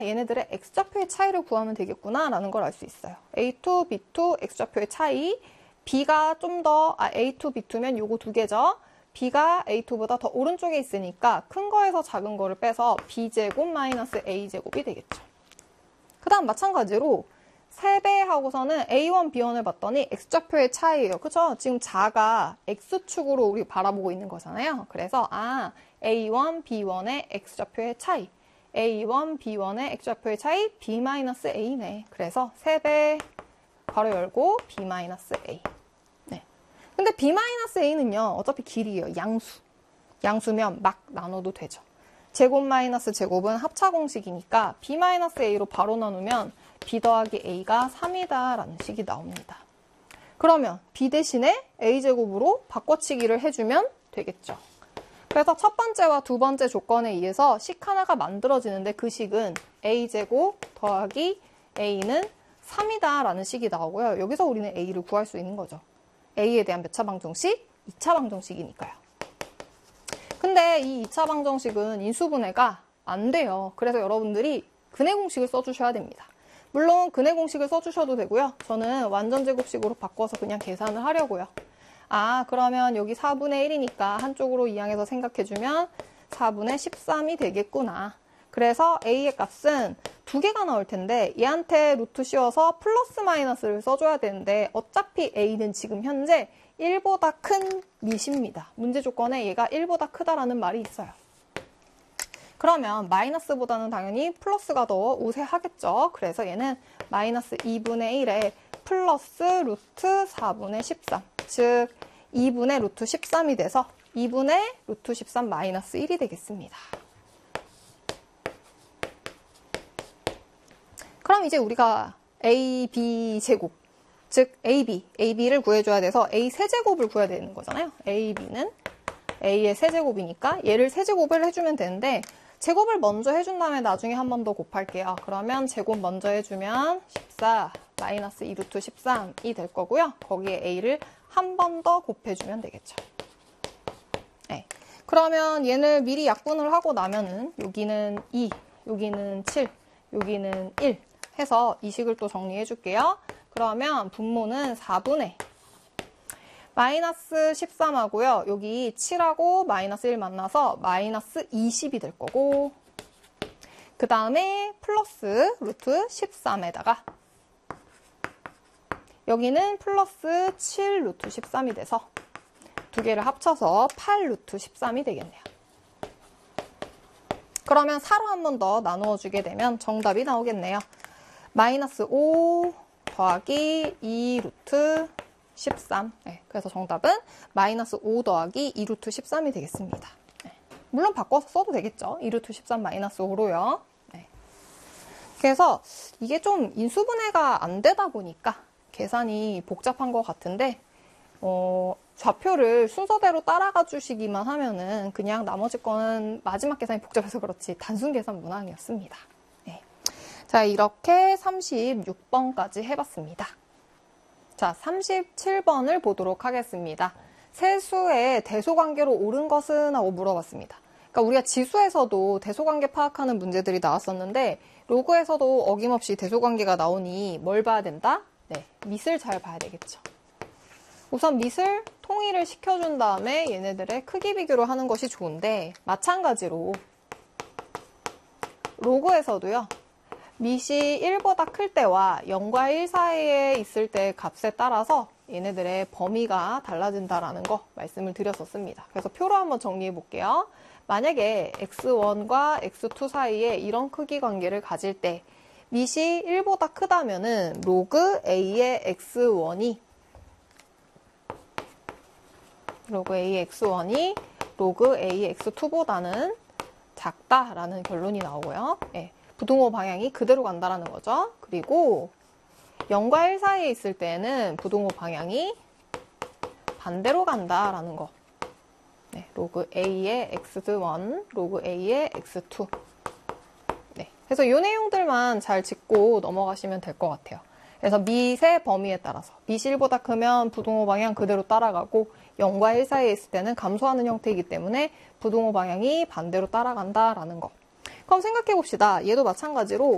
얘네들의 x좌표의 차이를 구하면 되겠구나 라는 걸 알 수 있어요. A2, B2 x좌표의 차이. B가 좀 더, A2, B2면 요거 두 개죠. B가 A2보다 더 오른쪽에 있으니까 큰 거에서 작은 거를 빼서 B제곱 마이너스 A제곱이 되겠죠. 그 다음 마찬가지로 3배 하고서는 A1, B1을 봤더니 x좌표의 차이예요. 그쵸? 지금 자가 x축으로 우리 바라보고 있는 거잖아요. 그래서 A1, B1의 x좌표의 차이. A1, B1의 x좌표의 차이 B-A네. 그래서 3배 괄호 열고 B-A. 네. 근데 B-A는요. 어차피 길이에요. 양수. 양수면 막 나눠도 되죠. 제곱 마이너스 제곱은 합차 공식이니까 B-A로 바로 나누면 B 더하기 A가 3이다 라는 식이 나옵니다. 그러면 B 대신에 A제곱으로 바꿔치기를 해주면 되겠죠. 그래서 첫 번째와 두 번째 조건에 의해서 식 하나가 만들어지는데 그 식은 A제곱 더하기 A는 3이다 라는 식이 나오고요. 여기서 우리는 A를 구할 수 있는 거죠. A에 대한 몇 차 방정식? 2차 방정식이니까요. 근데 이 2차 방정식은 인수분해가 안 돼요. 그래서 여러분들이 근해 공식을 써주셔야 됩니다. 물론 근해 공식을 써주셔도 되고요. 저는 완전 제곱식으로 바꿔서 그냥 계산을 하려고요. 그러면 여기 4분의 1이니까 한쪽으로 이항해서 생각해주면 4분의 13이 되겠구나. 그래서 A의 값은 두 개가 나올 텐데 얘한테 루트 씌워서 플러스 마이너스를 써줘야 되는데 어차피 A는 지금 현재 1보다 큰 밑입니다. 문제 조건에 얘가 1보다 크다라는 말이 있어요. 그러면 마이너스보다는 당연히 플러스가 더 우세하겠죠. 그래서 얘는 마이너스 2분의 1에 플러스 루트 4분의 13. 즉 2분의 루트 13이 돼서 2분의 루트 13 마이너스 1이 되겠습니다. 그럼 이제 우리가 A, B 제곱, 즉 AB를 구해줘야 돼서 A 세제곱을 구해야 되는 거잖아요. AB는 A의 세제곱이니까 얘를 세제곱을 해주면 되는데 제곱을 먼저 해준 다음에 나중에 한 번 더 곱할게요. 그러면 제곱 먼저 해주면 14 마이너스 2루트 13이 될 거고요. 거기에 A를 한 번 더 곱해주면 되겠죠. 네. 그러면 얘를 미리 약분을 하고 나면은 여기는 2, 여기는 7, 여기는 1 해서 이 식을 또 정리해 줄게요. 그러면 분모는 4분의 마이너스 13하고요. 여기 7하고 마이너스 1 만나서 마이너스 20이 될 거고 그 다음에 플러스 루트 13에다가 여기는 플러스 7 루트 13이 돼서 두 개를 합쳐서 8 루트 13이 되겠네요. 그러면 4로 한 번 더 나누어 주게 되면 정답이 나오겠네요. 마이너스 5 더하기 2 루트 13. 네, 그래서 정답은 마이너스 5 더하기 2 루트 13이 되겠습니다. 네, 물론 바꿔서 써도 되겠죠. 2 루트 13 마이너스 5로요. 네. 그래서 이게 좀 인수분해가 안 되다 보니까 계산이 복잡한 것 같은데 좌표를 순서대로 따라가 주시기만 하면은 그냥 나머지 거는 마지막 계산이 복잡해서 그렇지 단순 계산 문항이었습니다. 네. 자, 이렇게 36번까지 해봤습니다. 자, 37번을 보도록 하겠습니다. 세수의 대소관계로 옳은 것은? 하고 물어봤습니다. 그러니까 우리가 지수에서도 대소관계 파악하는 문제들이 나왔었는데 로그에서도 어김없이 대소관계가 나오니 뭘 봐야 된다? 네, 밑을 잘 봐야 되겠죠. 우선 밑을 통일을 시켜준 다음에 얘네들의 크기 비교를 하는 것이 좋은데 마찬가지로 로그에서도요. 밑이 1보다 클 때와 0과 1 사이에 있을 때 값에 따라서 얘네들의 범위가 달라진다라는 거 말씀을 드렸었습니다. 그래서 표로 한번 정리해 볼게요. 만약에 x1과 x2 사이에 이런 크기 관계를 가질 때 밑이 1보다 크다면은 로그 a의 x1이 로그 a의 x2보다는 작다라는 결론이 나오고요. 네, 부등호 방향이 그대로 간다라는 거죠. 그리고 0과 1 사이에 있을 때는 부등호 방향이 반대로 간다라는 거. 네, 로그 a의 x1, 로그 a의 x2. 네, 그래서 이 내용들만 잘 짚고 넘어가시면 될 것 같아요. 그래서 밑의 범위에 따라서 밑이 1보다 크면 부등호 방향 그대로 따라가고 0과 1 사이에 있을 때는 감소하는 형태이기 때문에 부등호 방향이 반대로 따라간다라는 거. 그럼 생각해 봅시다. 얘도 마찬가지로